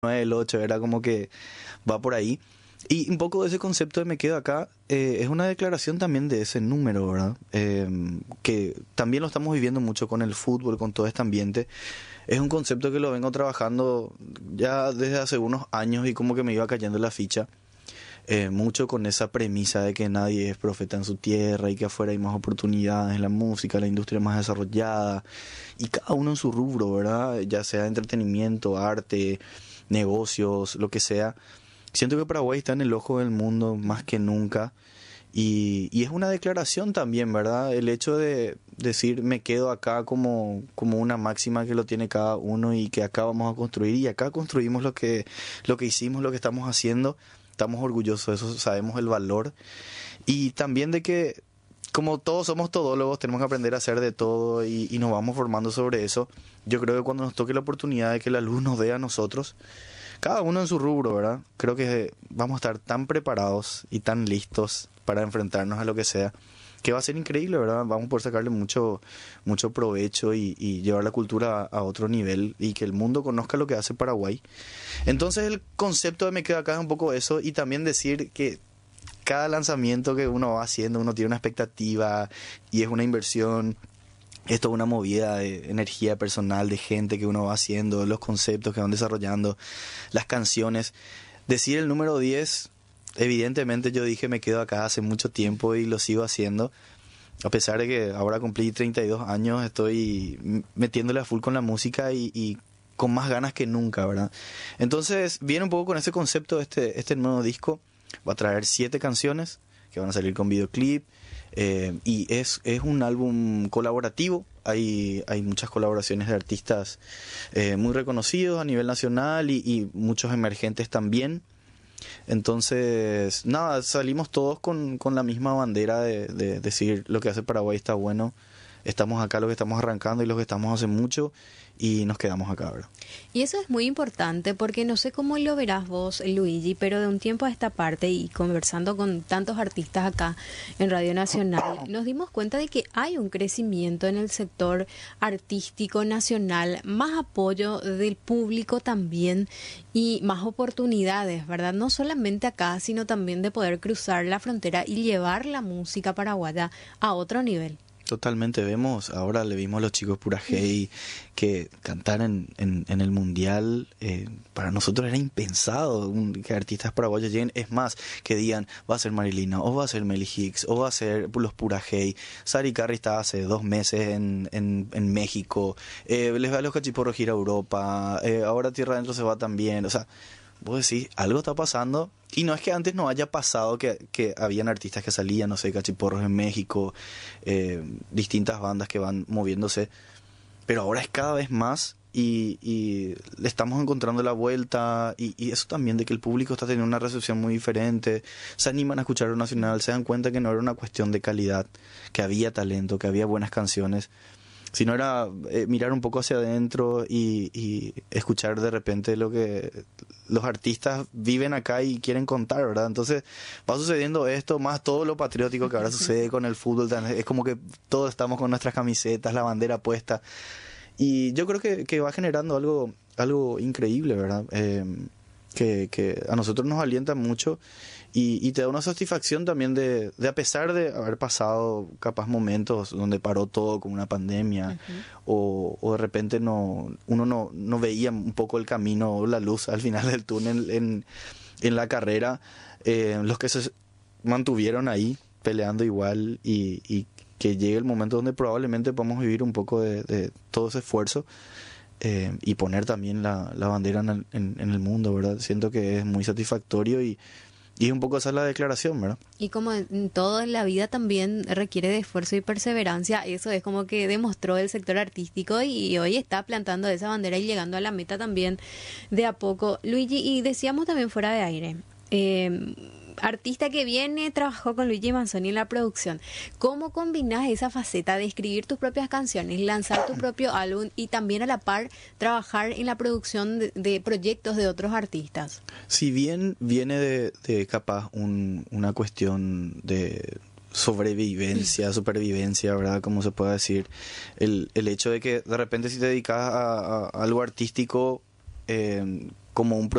9, el 8, era como que va por ahí. Y un poco de ese concepto de me quedo acá es una declaración también de ese número, ¿verdad? Que también lo estamos viviendo mucho con el fútbol, con todo este ambiente. Es un concepto que lo vengo trabajando ya desde hace unos años y como que me iba cayendo la ficha. Mucho con esa premisa de que nadie es profeta en su tierra y que afuera hay más oportunidades en la música, la industria más desarrollada y cada uno en su rubro, ¿verdad? Ya sea entretenimiento, arte, negocios, lo que sea. Siento que Paraguay está en el ojo del mundo más que nunca y es una declaración también, ¿verdad? El hecho de decir me quedo acá como una máxima que lo tiene cada uno y que acá vamos a construir y acá construimos lo que hicimos, lo que estamos haciendo. Estamos orgullosos de eso, sabemos el valor y también de que como todos somos todólogos tenemos que aprender a hacer de todo y nos vamos formando sobre eso. Yo creo que cuando nos toque la oportunidad de que la luz nos dé a nosotros, cada uno en su rubro, ¿verdad? Creo que vamos a estar tan preparados y tan listos para enfrentarnos a lo que sea, que va a ser increíble, ¿verdad? Vamos a poder sacarle mucho provecho y llevar la cultura a otro nivel y que el mundo conozca lo que hace Paraguay. Entonces el concepto de me quedo acá es un poco eso y también decir que cada lanzamiento que uno va haciendo, uno tiene una expectativa y es una inversión. Esto es una movida de energía personal, de gente que uno va haciendo, los conceptos que van desarrollando, las canciones. Decir el número 10, evidentemente yo dije me quedo acá hace mucho tiempo y lo sigo haciendo. A pesar de que ahora cumplí 32 años, estoy metiéndole a full con la música y con más ganas que nunca, ¿verdad? Entonces viene un poco con ese concepto este nuevo disco. Va a traer 7 canciones que van a salir con videoclip. Y es un álbum colaborativo. Hay muchas colaboraciones de artistas muy reconocidos a nivel nacional y muchos emergentes también. Entonces, nada, salimos todos con la misma bandera de decir lo que hace Paraguay está bueno. Estamos acá, lo que estamos arrancando y lo que estamos hace mucho y nos quedamos acá, ¿verdad? Y eso es muy importante porque no sé cómo lo verás vos, Luigi, pero de un tiempo a esta parte y conversando con tantos artistas acá en Radio Nacional, nos dimos cuenta de que hay un crecimiento en el sector artístico nacional, más apoyo del público también y más oportunidades, ¿verdad? No solamente acá, sino también de poder cruzar la frontera y llevar la música paraguaya a otro nivel. Totalmente, ahora le vimos a los chicos Pura Hey que cantar en el mundial, para nosotros era impensado que artistas paraguayos lleguen, es más, que digan va a ser Marilina, o va a ser Meli Hicks, o va a ser los Pura Hey. Sari Carri estaba hace 2 meses en México, les va a los Cachiporros ir a Europa, ahora Tierra Adentro se va también, o sea, vos decís, algo está pasando. Y no es que antes no haya pasado que habían artistas que salían, no sé, Cachiporros en México, distintas bandas que van moviéndose, pero ahora es cada vez más y le estamos encontrando la vuelta y eso también de que el público está teniendo una recepción muy diferente, se animan a escuchar lo nacional, se dan cuenta que no era una cuestión de calidad, que había talento, que había buenas canciones, sino era mirar un poco hacia adentro y escuchar de repente lo que los artistas viven acá y quieren contar, ¿verdad? Entonces va sucediendo esto, más todo lo patriótico que ahora sucede con el fútbol, es como que todos estamos con nuestras camisetas, la bandera puesta, y yo creo que va generando algo increíble, ¿verdad? Que a nosotros nos alienta mucho y te da una satisfacción también de a pesar de haber pasado capaz momentos donde paró todo con una pandemia, o de repente uno no veía un poco el camino o la luz al final del túnel en la carrera, los que se mantuvieron ahí peleando igual y que llegue el momento donde probablemente podamos vivir un poco de todo ese esfuerzo. Y poner también la bandera en el mundo, ¿verdad? Siento que es muy satisfactorio y un poco esa es la declaración, ¿verdad? Y como en todo en la vida también requiere de esfuerzo y perseverancia, eso es como que demostró el sector artístico y hoy está plantando esa bandera y llegando a la meta también de a poco. Luigi, y decíamos también fuera de aire, artista que viene, trabajó con Luigi Manzoni en la producción. ¿Cómo combinas esa faceta de escribir tus propias canciones, lanzar tu propio álbum y también a la par trabajar en la producción de proyectos de otros artistas? Si bien viene de capaz una cuestión de sobrevivencia, supervivencia, ¿verdad? Como se puede decir, el hecho de que de repente si te dedicas a algo artístico, como un